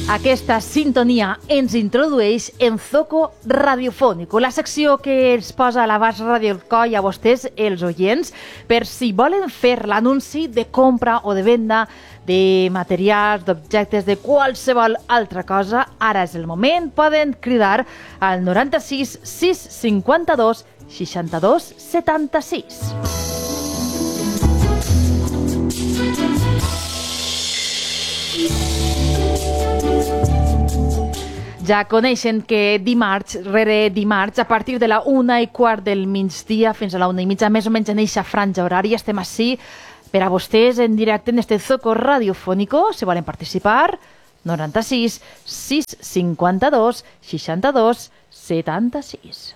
Aquesta sintonia ens introdueix en Zoco Radiofónico, la secció que es posa a l'abast Radio Alcoi a vostès, els oients, per si volen fer l'anunci de compra o de venda de materials, d'objectes, de qualsevol altra cosa. Ara és el moment, poden cridar al 96 652 62 76. Ja coneixen que dimarts rere dimarts, a partir de la 1:15 del migdia fins a la 1:30, més o menys en eixa franja horària, estem així per a vostès en directe en este Zoco Radiofónico. Si volen participar, 96 652 62 76.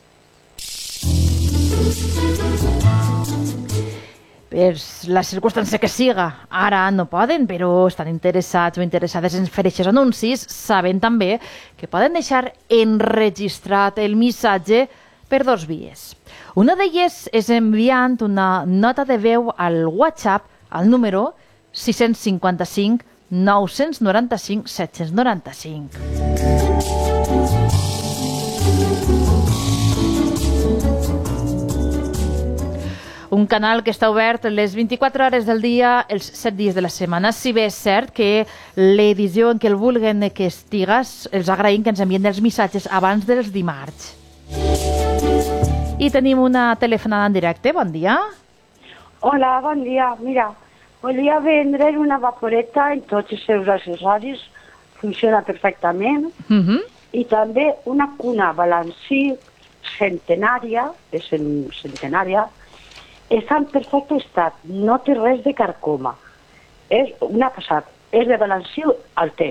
Per la circumstància que siga, ara no poden, però estan interessats o interessades en fer aquests anuncis, saben també que poden deixar enregistrat el missatge per dos vies. Una d'elles és enviant una nota de veu al WhatsApp al número 655 995 795. Un canal que està obert les 24 hores del dia, els 7 dies de la setmana. Si bé és cert que l'edició en què el vulguen que estigues, els agraïm que ens envien els missatges abans dels dimarts. I tenim una telefonada en directe. Bon dia. Hola, bon dia. Mira, volia vendre una vaporeta en tots els seus accessoris. Funciona perfectament. I també una cuna balancí centenària, està en perfecte estat, no té res de carcoma. És una passada, és de balancí al té.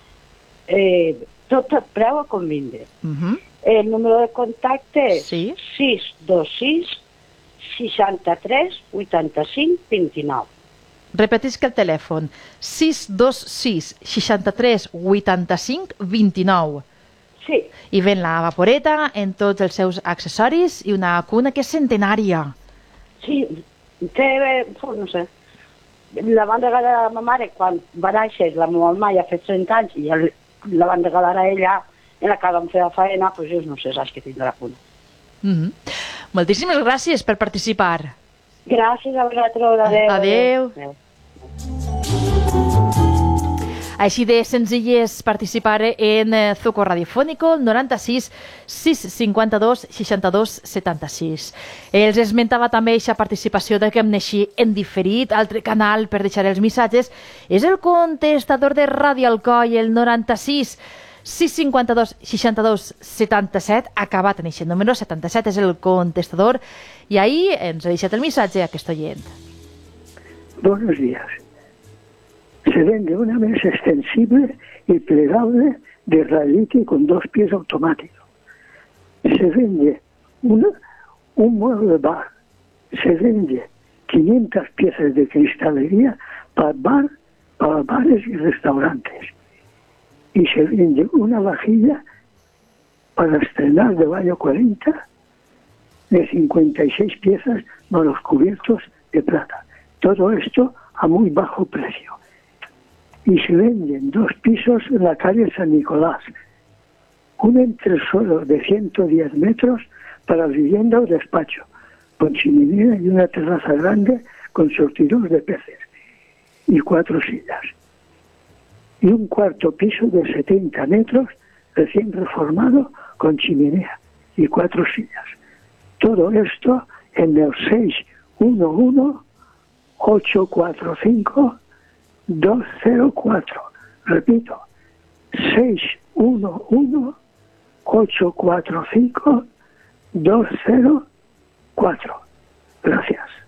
Tot el preu a convindre. El número de contacte és 626 63 85 29. Repetisc el telèfon, 626 63 85 29. Sí. I ven la vaporeta en tots els seus accessoris i una cuna que és centenària. Sí, no sé, la van regalar a la meva mare quan va néixer, la meva mare ja ha fet 30 anys i la van regalar a ella en la que vam fer la faena, doncs jo no sé, saps que tindrà una. Moltíssimes gràcies per participar. Gràcies a vosaltres, adeu. Adeu. Així de senzill és participar en Zoco Radiofónico, 96 652 62 76. Els esmentava també aquesta participació de que em neixi en diferit. Altre canal per deixar els missatges és el contestador de Ràdio Alcoi, el 96 652 62 77, acabat en aquest número, 77 és el contestador, i ahir ens ha deixat el missatge aquest oient. Buenos días. Se vende una mesa extensible y plegable de radique con 2 pies automáticos. Se vende un mueble bar. Se vende 500 piezas de cristalería para bares y restaurantes. Y se vende una vajilla para estrenar de baño 40 de 56 piezas con los cubiertos de plata. Todo esto a muy bajo precio. Y se venden 2 pisos en la calle San Nicolás, un entresuelo de 110 metros para vivienda o despacho, con chimenea y una terraza grande con surtidor de peces, y 4 sillas. Y un cuarto piso de 70 metros, recién reformado, con chimenea y 4 sillas. Todo esto en el 611 845 204. Repito, 611 845 204. Gracias.